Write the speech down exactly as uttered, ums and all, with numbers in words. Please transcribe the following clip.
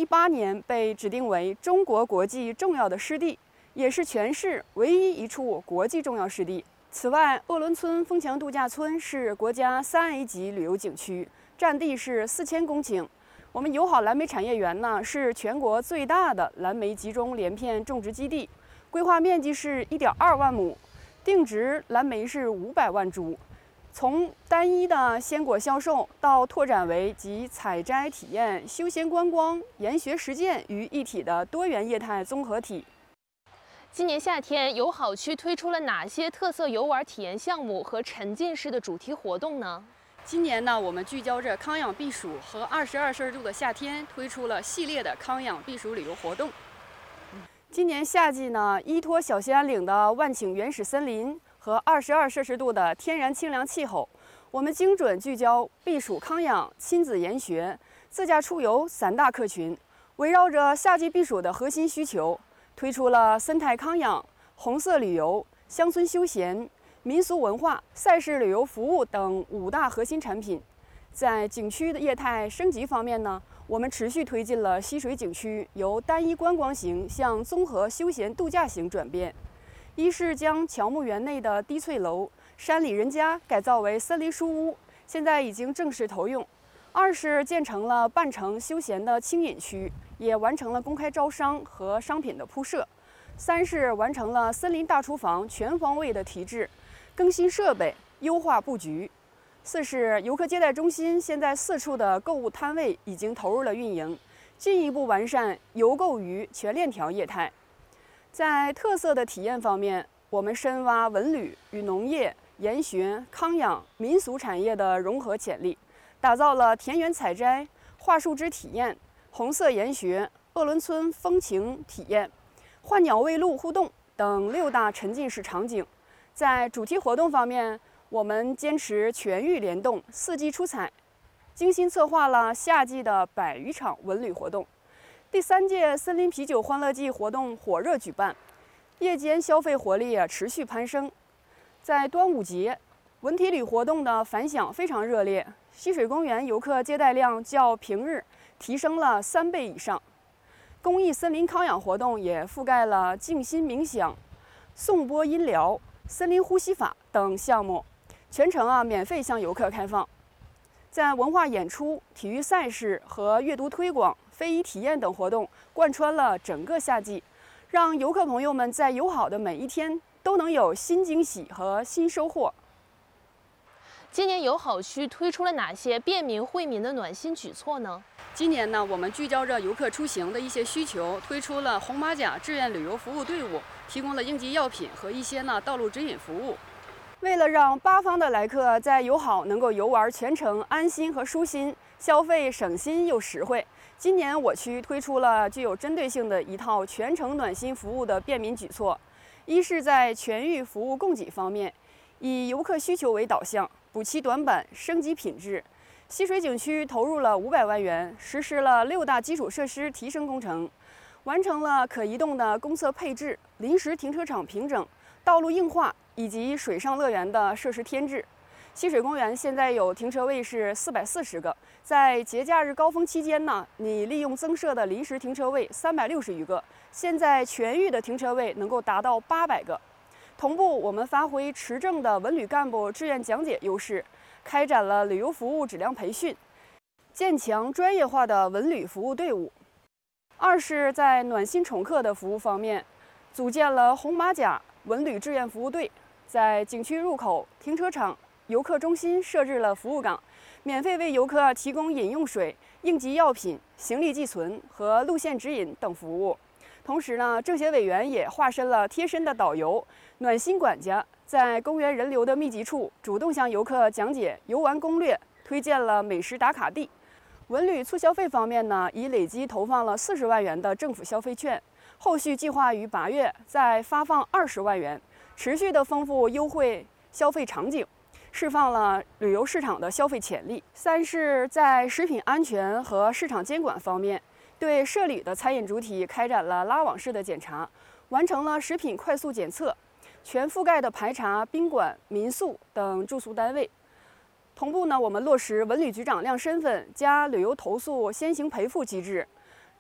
一八年被指定为中国国际重要的湿地，也是全市唯一一处国际重要湿地。此外，鄂伦村枫墙度假村是国家三 A 级旅游景区，占地是四千公顷。我们友好蓝莓产业园呢，是全国最大的蓝莓集中连片种植基地，规划面积是一点二万亩，定植蓝莓是五百万株。从单一的鲜果销售到拓展为集采摘体验、休闲观光、研学实践于一体的多元业态综合体。 今年夏天，友好区推出了哪些特色游玩体验项目和沉浸式的主题活动呢？ 今年呢，我们聚焦着康养避暑和二十二摄氏度的夏天，推出了系列的康养避暑旅游活动。今年夏季呢，依托小兴安岭的万顷原始森林和二十二摄氏度的天然清凉气候，我们精准聚焦避暑康养、亲子研学、自驾出游三大客群，围绕着夏季避暑的核心需求，推出了生态康养、红色旅游、乡村休闲、民俗文化、赛事旅游服务等五大核心产品。在景区的业态升级方面呢，我们持续推进了溪水景区由单一观光型向综合休闲度假型转变。一是将乔木园内的低翠楼、山里人家改造为森林书屋，现在已经正式投用；二是建成了半程休闲的轻饮区，也完成了公开招商和商品的铺设；三是完成了森林大厨房全方位的提质，更新设备，优化布局；四是游客接待中心现在四处的购物摊位已经投入了运营，进一步完善游购娱全链条业态。在特色的体验方面，我们深挖文旅与农业、研学、康养、民俗产业的融合潜力，打造了田园采摘、桦树枝体验、红色研学、鄂伦村风情体验、换鸟喂鹿互动等六大沉浸式场景。在主题活动方面，我们坚持全域联动、四季出彩，精心策划了夏季的百余场文旅活动。第三届森林啤酒欢乐季活动火热举办，夜间消费活力啊持续攀升。在端午节，文体旅活动的反响非常热烈，溪水公园游客接待量较平日提升了三倍以上。公益森林康养活动也覆盖了静心冥想、颂钵音疗、森林呼吸法等项目，全程啊免费向游客开放。在文化演出、体育赛事和阅读推广、非遗体验等活动贯穿了整个夏季，让游客朋友们在友好的每一天都能有新惊喜和新收获。 今年友好区推出了哪些便民惠民的暖心举措呢？ 今年呢，我们聚焦着游客出行的一些需求，推出了红马甲志愿旅游服务队伍，提供了应急药品和一些呢道路指引服务。为了让八方的来客在友好能够游玩全程安心和舒心，消费省心又实惠，今年我区推出了具有针对性的一套全程暖心服务的便民举措。一是在全域服务供给方面，以游客需求为导向，补齐短板，升级品质。溪水景区投入了五百万元，实施了六大基础设施提升工程，完成了可移动的公厕配置、临时停车场平整、道路硬化以及水上乐园的设施添置。溪水公园现在有停车位是四百四十个，在节假日高峰期间呢，你利用增设的临时停车位三百六十余个，现在全域的停车位能够达到八百个。同步，我们发挥持证的文旅干部志愿讲解优势，开展了旅游服务质量培训，建强专业化的文旅服务队伍。二是在暖心宠客的服务方面，组建了红马甲文旅志愿服务队，在景区入口、停车场、游客中心设置了服务岗，免费为游客提供饮用水、应急药品、行李寄存和路线指引等服务。同时呢，政协委员也化身了贴身的导游、暖心管家，在公园人流的密集处，主动向游客讲解游玩攻略，推荐了美食打卡地。文旅促消费方面呢，已累计投放了四十万元的政府消费券，后续计划于八月再发放二十万元，持续的丰富优惠消费场景，释放了旅游市场的消费潜力。三是在食品安全和市场监管方面，对涉旅的餐饮主体开展了拉网式的检查，完成了食品快速检测，全覆盖的排查宾馆、民宿等住宿单位。同步呢，我们落实文旅局长亮身份加旅游投诉先行赔付机制，